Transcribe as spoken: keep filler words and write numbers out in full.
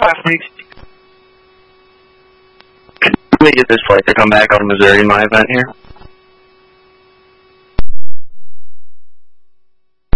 last week. Can we get this flight to come back out of Missouri in my event here?